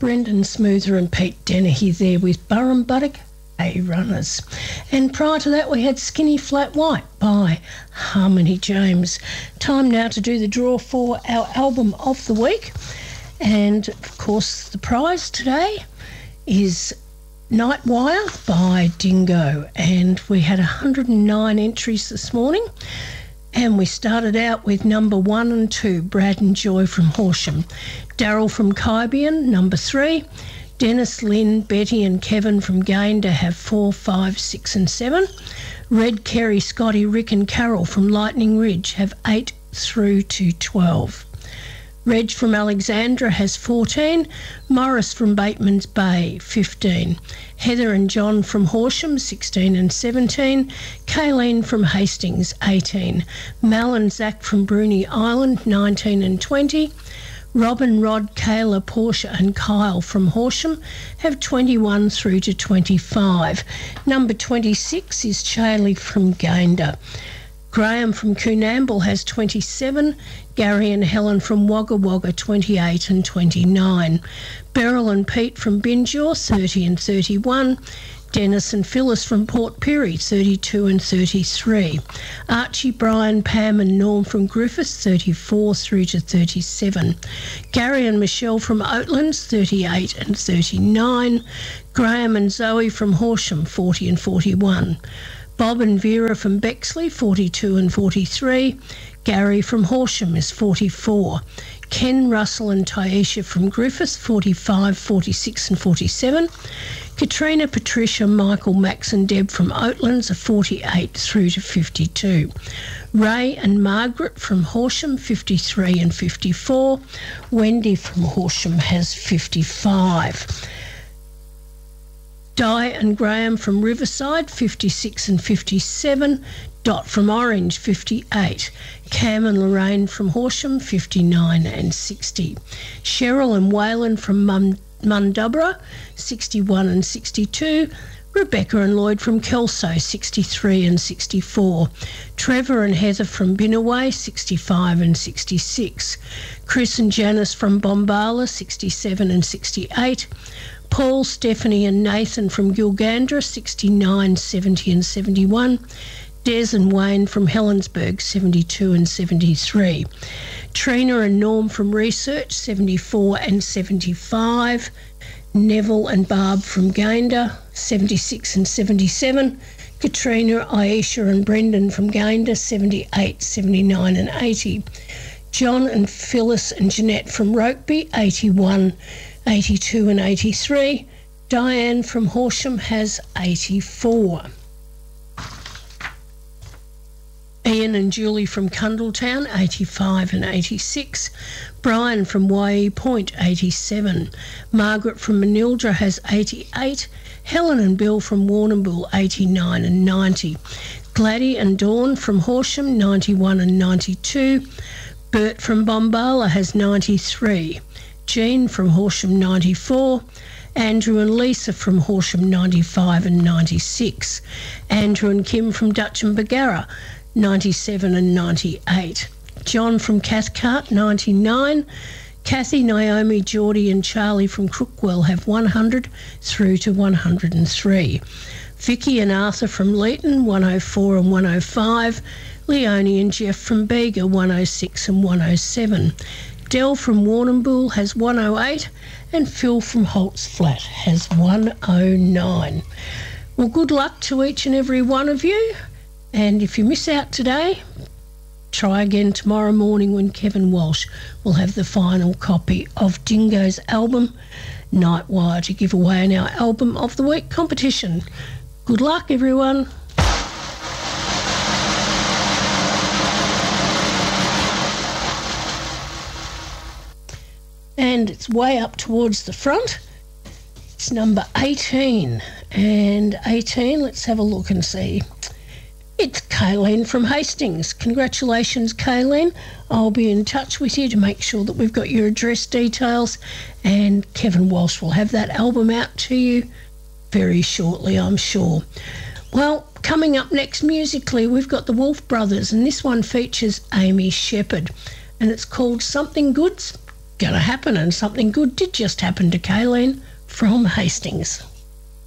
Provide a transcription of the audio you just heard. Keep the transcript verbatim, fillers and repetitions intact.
Brendan Smoother and Pete Dennehy there with Burrum Buttock A Runners. And prior to that we had Skinny Flat White by Harmony James. Time now to do the draw for our album of the week. And of course the prize today is Nightwire by Dingo. And we had one hundred nine entries this morning. And we started out with number one and two, Brad and Joy from Horsham. Daryl from Kybian, number three. Dennis, Lynn, Betty and Kevin from Gayndah have four, five, six and seven. Red, Kerry, Scotty, Rick and Carol from Lightning Ridge have eight through to twelve. Reg from Alexandra has fourteen. Morris from Bateman's Bay, fifteen. Heather and John from Horsham, sixteen and seventeen. Kayleen from Hastings, eighteen. Mal and Zach from Bruny Island, nineteen and twenty. Robin, Rod, Kayla, Portia and Kyle from Horsham have twenty-one through to twenty-five. Number twenty-six is Chailey from Gayndah. Graham from Coonamble has twenty-seven. Gary and Helen from Wagga Wagga, twenty-eight and twenty-nine. Beryl and Pete from Binjor, thirty and thirty-one. Dennis and Phyllis from Port Pirie, thirty-two and thirty-three. Archie, Brian, Pam and Norm from Griffiths, thirty-four through to thirty-seven. Gary and Michelle from Oatlands, thirty-eight and thirty-nine. Graham and Zoe from Horsham, forty and forty-one. Bob and Vera from Bexley, forty-two and forty-three. Gary from Horsham is forty-four. Ken, Russell and Taisha from Griffiths, forty-five, forty-six and forty-seven. Katrina, Patricia, Michael, Max and Deb from Oatlands are forty-eight through to fifty-two. Ray and Margaret from Horsham, fifty-three and fifty-four. Wendy from Horsham has fifty-five. Di and Graham from Riverside, fifty-six and fifty-seven. Dot from Orange, fifty-eight. Cam and Lorraine from Horsham, fifty-nine and sixty. Cheryl and Waylon from Mum, Mundubra, sixty-one and sixty-two. Rebecca and Lloyd from Kelso, sixty-three and sixty-four. Trevor and Heather from Binnaway, sixty-five and sixty-six. Chris and Janice from Bombala, sixty-seven and sixty-eight. Paul, Stephanie and Nathan from Gilgandra, sixty-nine, seventy and seventy-one. Des and Wayne from Helensburgh, seventy-two and seventy-three. Trina and Norm from Research, seventy-four and seventy-five. Neville and Barb from Gayndah, seventy-six and seventy-seven. Katrina, Aisha and Brendan from Gayndah, seventy-eight, seventy-nine and eighty. John and Phyllis and Jeanette from Rokeby, eighty-one, eighty-two and eighty-three. Diane from Horsham has eighty-four. Ian and Julie from Cundletown, eighty-five and eighty-six. Brian from Y E Point, eighty-seven. Margaret from Manildra has eighty-eight. Helen and Bill from Warrnambool, eighty-nine and ninety. Gladdy and Dawn from Horsham, ninety-one and ninety-two. Bert from Bombala has ninety-three. Jean from Horsham, ninety-four. Andrew and Lisa from Horsham, ninety-five and ninety-six. Andrew and Kim from Dutch and Bargara, ninety-seven and ninety-eight. John from Cathcart, ninety-nine. Kathy, Naomi, Geordie and Charlie from Crookwell have one hundred through to one hundred three. Vicky and Arthur from Leeton, one oh four and one oh five. Leonie and Jeff from Bega, one oh six and one oh seven. Dell from Warrnambool has one oh eight and Phil from Holt's Flat has one oh nine. Well, good luck to each and every one of you. And if you miss out today, try again tomorrow morning when Kevin Walsh will have the final copy of Dingo's album, Nightwire, to give away in our Album of the Week competition. Good luck, everyone. And it's way up towards the front. It's number eighteen. And eighteen, let's have a look and see. It's Kayleen from Hastings. Congratulations, Kayleen. I'll be in touch with you to make sure that we've got your address details, and Kevin Walsh will have that album out to you very shortly, I'm sure. Well, coming up next musically, we've got the Wolf Brothers, and this one features Amy Shepherd, and it's called Something Good's going to happen, and something good did just happen to Kayleen from Hastings.